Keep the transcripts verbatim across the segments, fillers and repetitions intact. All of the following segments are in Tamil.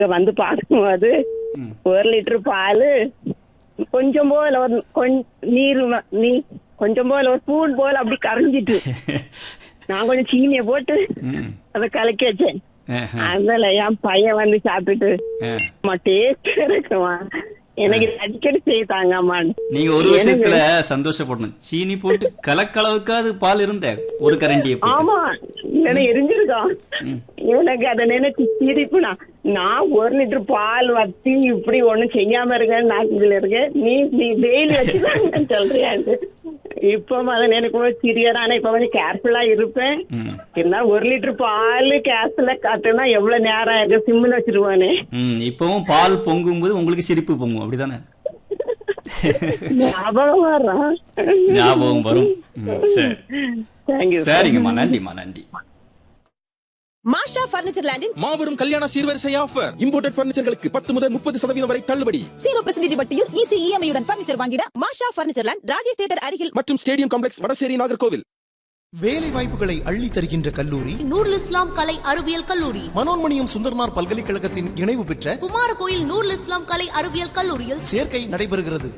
வந்து பார்க்கும்போது ம். ஒரு லிட்டர் பால் கொஞ்சம் போல ஒரு கொஞ்ச- நீர் ம- நீ கொஞ்சம் போல ஒரு ஸ்பூன் போல அப்படி கரைஞ்சிட்டு நான் கொஞ்சம் சீனியை போட்டு ம். அதை கலக்கி வச்சேன். ஆஹா. அதுல என் பையன் வந்து சாப்பிட்டுட்டு ஆ. அம்மா டேஸ்ட் இருக்குமா, எனக்கு இது அடிக்கடி செய்தாங்க அம்மான்னு. நீங்க ஒரு விஷயத்துல சந்தோஷப்படணும். சீனி போட்டு கலக்களவுக்காது பால் இருந்த ஒரு கரண்டியை போட்டு. ஆமா, இல்லைன்னா எரிஞ்சிருக்கோம். ம். எனக்கு அதை நினைச்சு சிரிப்புனா, நான் ஒரு லிட்டர் பால் வத்தி இப்படி ஒண்ணும் செய்யாம இருக்கேன் நாட்டுல இருக்கேன், நீ நீ டெய்லி வச்சுதான் சொல்றியான்னு. இப்போ அதை நினைக்கும் சிறியரான இப்ப வந்து கேர்ஃபுல்லா இருப்பேன். ம். இருந்தாலும் ஒரு லிட்டர் பால் கேஸ்ல காட்டுனா எவ்வளவு நேரம் ஆயிருக்கு, சிம்மில் வச்சிருவானே. ம். இப்பவும் பால் பொங்கும்போது உங்களுக்கு சிரிப்பு பொங்கும், அப்படிதானே? ஞாபகம் வரும். ஞாபகம் வரும். ம், சரி. தேங்க்யூ. சரிங்கம்மா, நன்றிம்மா, நன்றி. மாஷா பர்னிச்சர் லேண்டின் மாபெரும் கல்யாண சீர்வரிசை ஆஃபர். இம்போர்ட்டட் பர்னிச்சர்களுக்கு பத்து முதல் முப்பது சதவீதம் வரை தள்ளுபடி. ஜீரோ பர்சன்டேஜ் வட்டியில் ஈஸி இஎம்ஐ உடன் பர்னிச்சர் வாங்கிட மாஷா பர்னிச்சர் லேண்ட் ராஜேஷ் தியேட்டர் அருகில் மற்றும் ஸ்டேடியம் காம்ப்ளெக்ஸ் வடசேரி நாகர்கோவில். வேலை வாய்ப்புகளை அள்ளி தருகின்ற கல்லூரி நூருல் இஸ்லாம் கலை அறிவியல் கல்லூரி. மனோன்மணியம் சுந்தர்மார் பல்கலைக்கழகத்தின் இணைவு பெற்ற குமாரகோயில் நூருல் இஸ்லாம் கலை அறிவியல் கல்லூரியில் சேர்க்கை நடைபெறுகிறது.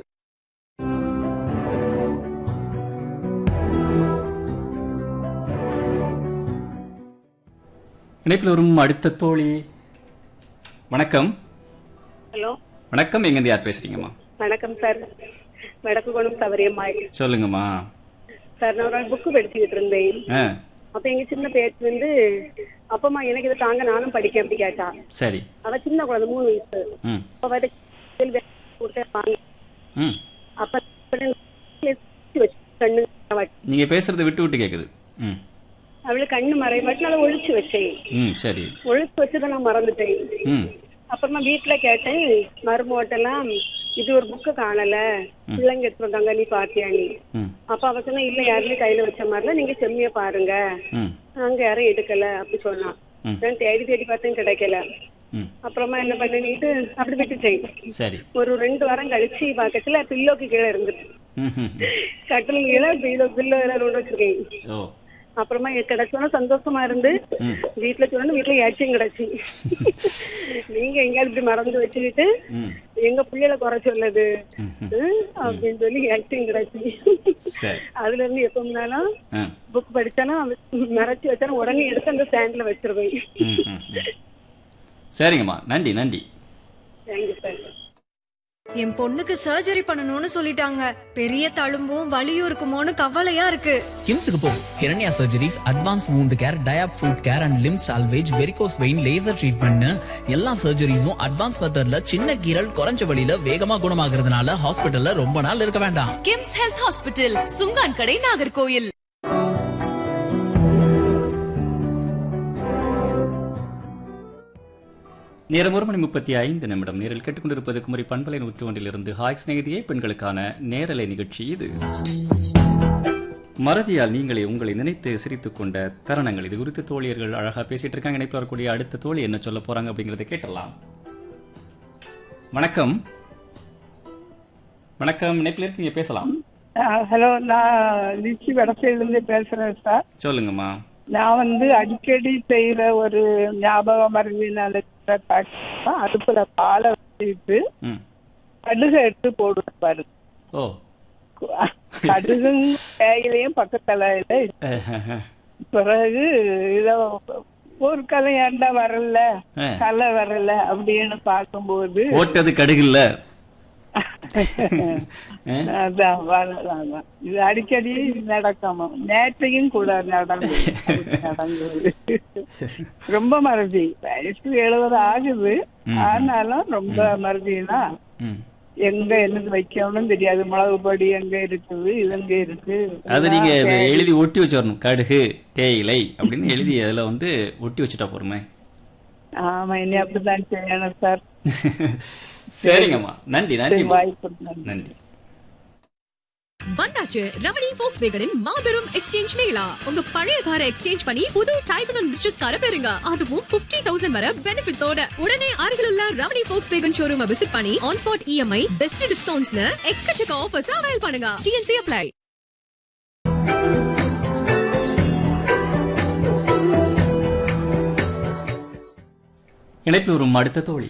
இணைப்பில் வரும் அடுத்த தோழி. வணக்கம். ஹலோ, வணக்கம். எங்கிருந்து யார் பேசுறீங்கம்மா? வணக்கம் சார். வடக்கு குணம் சவரியம்மா சொல்லுங்கம்மா. சார். நான் ஒரு புக்கு படிச்சுக்கிட்டு இருந்தேன். ஆ, அப்ப எங்க சின்ன பேச்சு வந்து, அப்பமா எனக்கு இதை தாங்க நானும் படிக்க அப்படி கேட்டா. சரி. அவ சின்ன குழந்தை, மூணு வயசு. ம். அப்ப வந்து கேள்வி கொடுத்தேன், வாங்க. ம். அப்ப வச்சு கண்ணு வச்சு- நீங்க பேசுறது விட்டு விட்டு கேக்குது. ம். அவளுக்கு கண்ணு மறை மட்டும் அதை ஒழிச்சு வச்சேன். ம். சரி. ஒழிச்சு வச்சுதான் நான் மறந்துட்டேன். ம். அப்புறமா வீட்டுல கேட்டேன், மருமோட்டெல்லாம் இது ஒரு புக்கு காணல, பிள்ளைங்க எடுத்து வந்தாங்க, நீ பாத்தியா நீ? ம். அப்ப அவ சொன்னா, இல்ல யாருமே கையில வச்ச மாதிரில, நீங்க செம்மையா பாருங்க, ம். அங்க யாரும் எடுக்கல அப்படி சொன்னான். ம். நான் தேடி தேடி பார்த்தேன், கிடைக்கல. ம். அப்புறமா என்ன பண்ணிட்டு அப்படி விட்டுட்டேன். சரி. ஒரு ரெண்டு வாரம் கழிச்சு பாக்கத்துல பில்லோக்கு கீழே இருந்துட்டு, ம். ம். கட்டில் கீழே பில்லோ பில்லோ எல்லாம் ஒன்று வச்சிருக்கேன். ஓ. அப்புறமா கிடைச்சோன்னா சந்தோஷமா இருந்து ம். வீட்டுல சொன்னா, வீட்டுல ஏச்சும் கிடைச்சி, நீங்க எங்கேயாவது இப்படி மறந்து வச்சுக்கிட்டு ம். எங்க பிள்ளைகளை குறை சொல்லுது ம். ம். ம், அப்படின்னு சொல்லி ஏச்சும் கிடைச்சி. சரி. அதுல இருந்து எப்போனாலும் ஆ. புக் படிச்சானா மறைச்சு வச்சாலும் உடனே எடுத்து அந்த ஸ்டாண்ட்ல வச்சிருவேன். ம். ம். ம். சரிங்கம்மா, நன்றி, நன்றி. Thank you sir. என் பொண்ணுக்கு சர்ஜரி பண்ணணும்னு சொல்லிட்டாங்க. பெரிய தழும்பும் வலியும் இருக்குமோன்னு கவலையா இருக்கு. கிம்ஸுக்கு போ. ஹிரண்யா surgeries, advance wound care, டயாப் food care and Lim salvage, varicose vein, laser treatment, எல்லா சர்ஜரிஸும் அட்வான்ஸ் மெத்தட்ல சின்ன கீரல் குறைஞ்ச வழியில வேகமா குணமாகறதுனால ஹாஸ்பிட்டல்ல ரொம்ப நாள் இருக்க வேண்டாம். கிம்ஸ் ஹெல்த் ஹாஸ்பிட்டல், சுங்கான் கடை, நாகர்கோயில். நேரம் ஒரு மணி முப்பத்தி ஐந்து நிமிடம். நேரில் கேட்டுக்கொண்டிருப்பது குமரி பண்பலை நூற்று ஒன்றிலிருந்து ஹாய் சிநேகிதியே பெண்களுக்கான நேரலை நிகழ்ச்சி இது. மறதியால் நீங்களே உங்களை நினைத்து சிரித்துக் கொண்ட தருணங்கள், இது குறித்து தோழியர்கள் அழகா பேசிட்டு இருக்காங்க. இணைப்பில் வரக்கூடிய அடுத்த தோழி என்ன சொல்ல போறாங்க அப்படிங்கறத கேட்டலாம். வணக்கம். வணக்கம். இணைப்பில் இருக்கீங்க, பேசலாம். ஹலோ, நான் லிச்சி வடசையிலிருந்து பேசுறேன் சார். சொல்லுங்கம்மா. நான் வந்து அடிக்கடி செய்யற ஒரு ஞாபக மருந்தினால அடுப்புல பாலை வச்சுட்டு ம். கடுகு எடுத்து போடுவேன் பாருங்க. ஓ. கடுகும் தேயிலையும் பக்கத்துல பிறகு இத ஒரு கலை ஏண்டா வரல, ஆ. கலை வரல அப்படின்னு பார்க்கும்போது ஓட்டது கடுகு இல்ல. அதான் வரலாம். இது அடிக்கடி நடக்காம நேற்றையும் கூட நடந்து நடந்தது. ரொம்ப மறதி. வயசு எழுபது ஆகுது, ஆனாலும் ரொம்ப மறதினா ம். எங்க என்னது வைக்கணும்னு தெரியாது. மிளகு பொடி எங்க இருக்குது, இது எங்க இருக்கு, அது நீங்க எழுதி ஒட்டி வச்சிடணும். கடுகு தேயிலை அப்படின்னு எழுதி அதுல வந்து ஒட்டி வச்சுட்டா போறமே. ஆமா, இனி அப்படிதான் செய்யணும் சார். சரிங்கம்மா, நன்றி, நன்றி, வாய்ப்பு நன்றி. வந்தாச்சு ரமணி ஃபோக்ஸ்வேகனின் மாபெரும் எக்ஸ்சேஞ்ச் மேளா. உங்க பழைய காரை எக்ஸ்சேஞ்ச் பண்ணி புது டைப் அண்ட் ரிச்சஸ் காரை பெறுங்க. அதுவும் ஐம்பது ஆயிரம் வரை பெனிஃபிட்ஸோட. உடனே அருகில் உள்ள ரமணி ஃபோக்ஸ்வேகன் ஷோரூமை விசிட் பண்ணி ஆன் ஸ்பாட் இஎம்ஐ, பெஸ்ட் டிஸ்கவுண்ட்ஸ்னு எக்கச்சக்க ஆஃபர்ஸ் அவைல் பண்ணுங்க. DNC apply. இணைப்பில் வரும் அடுத்த தோழி.